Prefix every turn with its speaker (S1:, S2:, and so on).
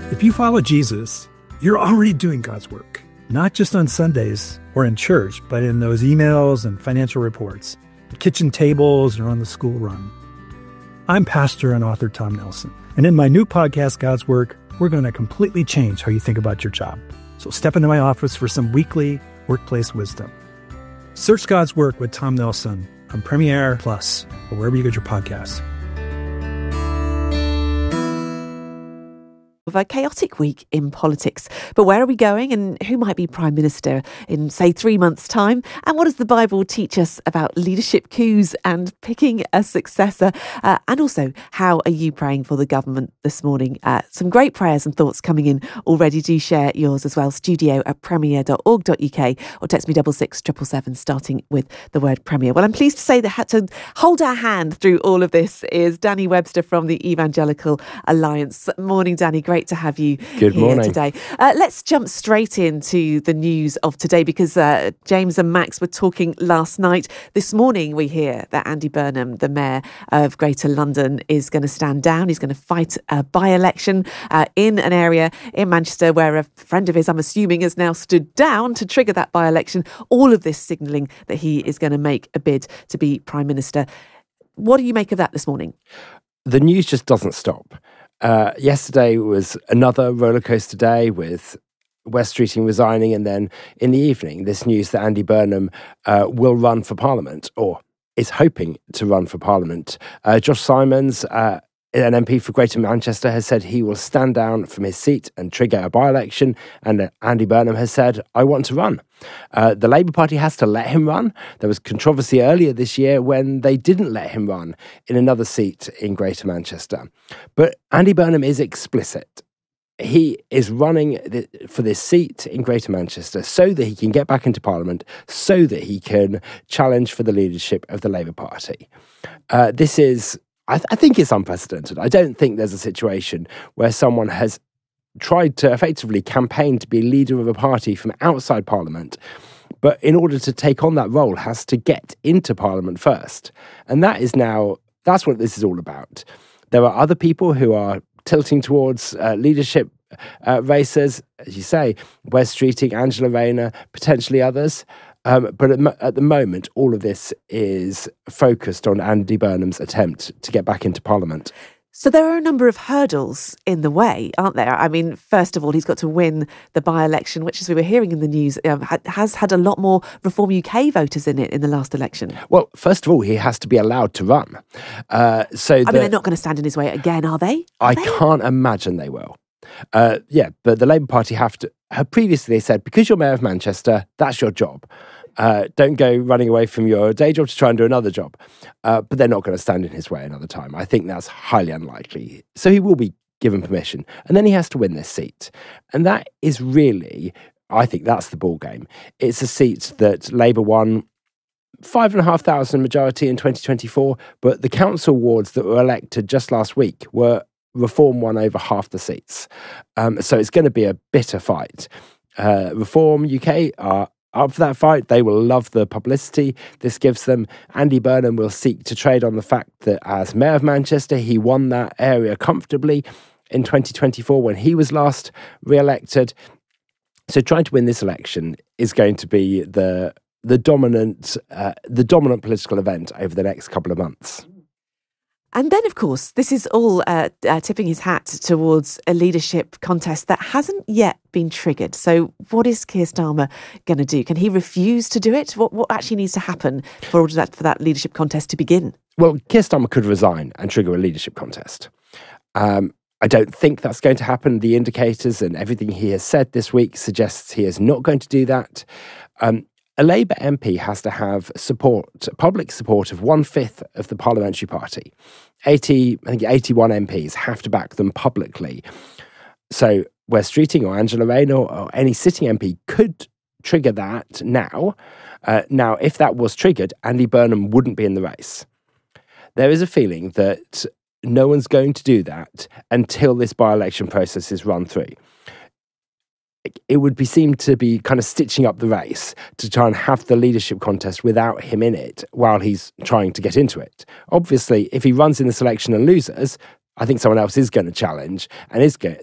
S1: If you follow Jesus, you're already doing God's work, not just on Sundays or in church, but in those emails and financial reports, the kitchen tables, or on the school run. I'm pastor and author Tom Nelson, and in my new podcast, God's Work, we're going to completely change how you think about your job. So step into my office for some weekly workplace wisdom. Search God's Work with Tom Nelson on Premiere Plus or wherever you get your podcasts.
S2: Of a chaotic week in politics. But where are we going, and who might be Prime Minister in, say, 3 months' time? And what does the Bible teach us about leadership coups and picking a successor? And also, how are you praying for the government this morning? Some great prayers and thoughts coming in already. Do share yours as well. studio@premier.org.uk or text me 66777 starting with the word Premier. Well, I'm pleased to say that had to hold our hand through all of this is Danny Webster from the Evangelical Alliance. Morning, Danny. Great to have you
S3: Good
S2: here
S3: morning.
S2: Today. Let's jump straight into the news of today because James and Max were talking last night. This morning we hear that Andy Burnham, the Mayor of Greater London, is going to stand down. He's going to fight a by-election in an area in Manchester where a friend of his, I'm assuming, has now stood down to trigger that by-election. All of this signalling that he is going to make a bid to be Prime Minister. What do you make of that this morning?
S3: The news just doesn't stop. Yesterday was another rollercoaster day with Wes Streeting resigning, and then in the evening, this news that Andy Burnham will run for Parliament, or is hoping to run for Parliament. Josh Simons, an MP for Greater Manchester, has said he will stand down from his seat and trigger a by-election, and Andy Burnham has said, I want to run. The Labour Party has to let him run. There was controversy earlier this year when they didn't let him run in another seat in Greater Manchester. But Andy Burnham is explicit. He is running for this seat in Greater Manchester so that he can get back into Parliament, so that he can challenge for the leadership of the Labour Party. This is, I think it's unprecedented. I don't think there's a situation where someone has tried to effectively campaign to be leader of a party from outside Parliament, but in order to take on that role has to get into Parliament first. And that's what this is all about. There are other people who are tilting towards leadership races, as you say, Wes Streeting, Angela Rayner, potentially others. But at the moment, all of this is focused on Andy Burnham's attempt to get back into Parliament.
S2: So there are a number of hurdles in the way, aren't there? I mean, first of all, he's got to win the by-election, which, as we were hearing in the news, has had a lot more Reform UK voters in it in the last election.
S3: Well, first of all, he has to be allowed to run. They're
S2: not going to stand in his way again, are they?
S3: I can't imagine they will. But the Labour Party have previously they said, because you're Mayor of Manchester, that's your job. Don't go running away from your day job to try and do another job. But they're not going to stand in his way another time. I think that's highly unlikely. So he will be given permission. And then he has to win this seat. And that is really, I think that's the ball game. It's a seat that Labour won 5,500 majority in 2024. But the council wards that were elected just last week were Reform won over half the seats. So it's going to be a bitter fight. Reform UK are up for that fight. They will love the publicity this gives them. Andy Burnham will seek to trade on the fact that as Mayor of Manchester, he won that area comfortably in 2024 when he was last re-elected. So trying to win this election is going to be the dominant political event over the next couple of months.
S2: And then, of course, this is all tipping his hat towards a leadership contest that hasn't yet been triggered. So what is Keir Starmer going to do? Can he refuse to do it? What actually needs to happen for that leadership contest to begin?
S3: Well, Keir Starmer could resign and trigger a leadership contest. I don't think that's going to happen. The indicators and everything he has said this week suggests he is not going to do that. A Labour MP has to have public support of 1/5 of the parliamentary party. 81 MPs have to back them publicly. So Wes Streeting or Angela Rayner or any sitting MP could trigger that now. Now, if that was triggered, Andy Burnham wouldn't be in the race. There is a feeling that no one's going to do that until this by-election process is run through. It would be seemed to be kind of stitching up the race to try and have the leadership contest without him in it while he's trying to get into it. Obviously, if he runs in this election and loses, I think someone else is going to challenge and